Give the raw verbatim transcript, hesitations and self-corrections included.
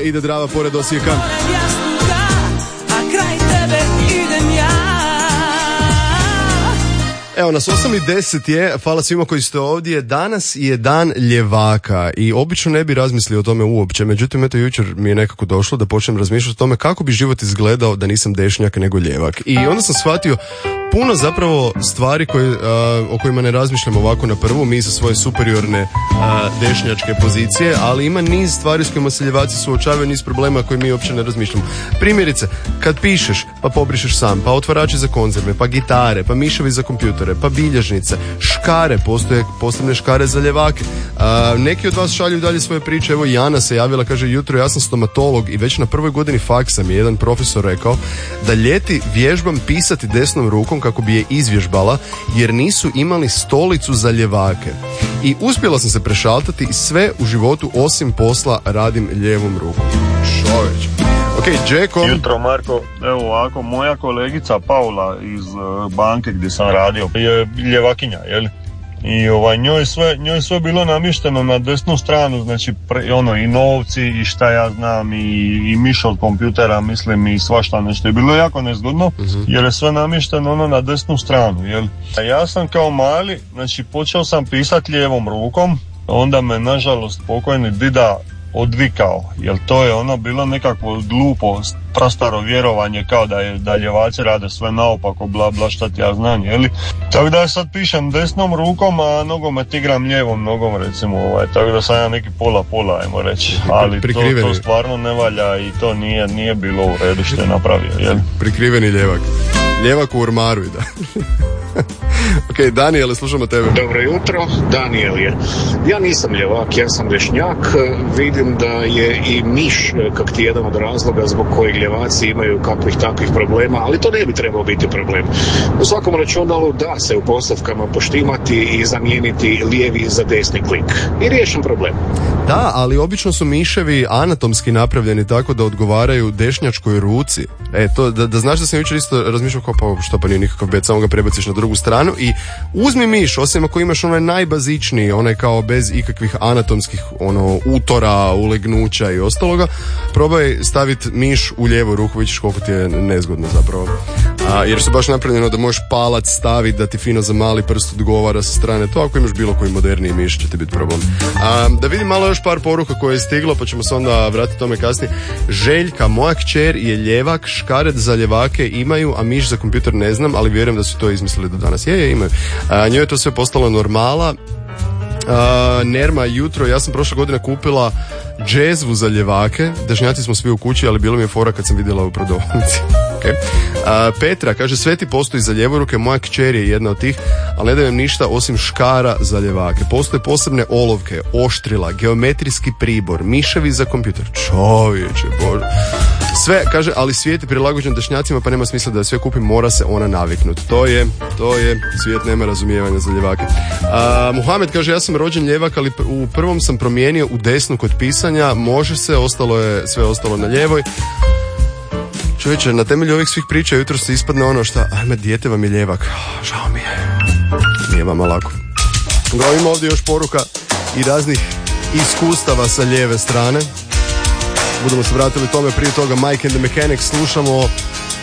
ide Drava pored Osijeka. Evo nas osam i deset je, hvala svima koji ste ovdje. Danas je dan ljevaka i obično ne bi razmislio o tome uopće, međutim eto jučer mi je nekako došlo da počnem razmišljati o tome kako bi život izgledao da nisam dešnjak nego ljevak. I onda sam shvatio puno zapravo stvari koje, uh, o kojima ne razmišljamo ovako na prvu, mi sa svoje superiorne uh, dešnjačke pozicije, ali ima niz stvari s kojima se ljevaci suočavaju, niz problema koje mi uopće ne razmišljamo. Primjerice, kad pišeš, pa pobrišeš sam, pa otvarači za konzerve, pa gitare, pa miševi za kompjutere, pa bilježnice, škare, postoje posebne škare za ljevake. Uh, neki od vas šalju dalje svoje priče, evo Jana se javila, kaže jutro ja sam stomatolog i već na prvoj godini faksa mi je jedan profesor rekao da ljeti vježbam pisati desnom rukom kako bi je izvježbala jer nisu imali stolicu za ljevake. I uspjela sam se prešaltati i sve u životu osim posla radim lijevom rukom. Čovječ. Ok, Džeko. Jutro Marko, evo ovako, moja kolegica Paula iz uh, banke gdje sam radio je ljevakinja, jel? I ovaj, njoj sve, njoj sve bilo namješteno na desnu stranu, znači pre, ono i novci i šta ja znam i, i miš od kompjutera, mislim i svašta nešto. Je bilo jako nezgodno uh-huh. jer je sve namješteno ono na desnu stranu, jel? A ja sam kao mali, znači počeo sam pisati lijevom rukom, onda me nažalost pokojni dida odvikao, jer to je ono bilo nekakvo glupo, prastaro vjerovanje kao da je da ljevaci rade sve naopako, bla bla šta ti ja znam, jeli? Tako da ja sad pišem desnom rukom, a nogomet igram lijevom nogom recimo, ovaj, tako da sam ja neki pola pola, ajmo reći, ali to, to stvarno ne valja i to nije, nije bilo u redu što je napravio, jeli? Prikriveni ljevak. Ljevak u ormaru, da. Ok, Danijele, slušamo tebe. Dobro jutro, Danijel je. Ja nisam ljevak, ja sam dešnjak. Vidim da je i miš kak ti jedan od razloga zbog kojeg ljevaci imaju kakvih takvih problema, ali to ne bi trebao biti problem. U svakom računalu da se u postavkama poštimati i zamijeniti lijevi za desni klik. I riješen problem. Da, ali obično su miševi anatomski napravljeni tako da odgovaraju dešnjačkoj ruci. E, to, da, da znaš da sam jučer isto razmišljao kao pa što pa nije nikakav bet, samo ga prebaciš na drugu stranu i uzmi miš, osim ako imaš onaj najbazičniji, onaj kao bez ikakvih anatomskih ono, utora, ulegnuća i ostaloga, probaj staviti miš u lijevu ruku, vidiš koliko ti je nezgodno zapravo. A, jer su baš napravljeno da možeš palac staviti da ti fino za mali prst odgovara sa strane, to ako imaš bilo koji moderniji miš će ti biti problem. A, da vidim malo još par poruka koje je stiglo, pa ćemo se onda vratiti tome kasnije. Željka, moja kćer je ljevak, škaret za ljevake imaju, a miš za kompjuter ne znam, ali vjerujem da su to izmislili do danas. Je, je, imaju. A, njoj je to sve postalo normala. A, Nerma, jutro, ja sam prošle godine kupila džezvu za ljevake, dešnjaci smo svi u kući, ali bilo mi je fora kad sam vidjela u prodavnici. Okay. A, Petra kaže, sveti postoji za ljevoruke, moja kćer je jedna od tih, ali ne dajem ništa osim škara za ljevake. Postoje posebne olovke, oštrila, geometrijski pribor, miševi za kompjuter. Čovječe, bože. Sve, kaže, ali svijet je prilagođen dešnjacima, pa nema smisla da sve kupim, mora se ona naviknuti. To je, to je, svijet nema razumijevanja za ljevake. A, Muhamed kaže, ja sam rođen ljevak, ali u prvom sam promijenio u desnu kod pisanja, može se, ostalo je, sve ostalo na ljevoj. Čovječe, na temelju ovih svih priča jutro se ispadne ono šta, ajme, dijete vam je ljevak. Žao mi je. Nije vama lako. Uglavnom ima ovdje još poruka i raznih iskustava sa lijeve strane. Budemo se vratili tome, prije toga Mike and the Mechanics slušamo.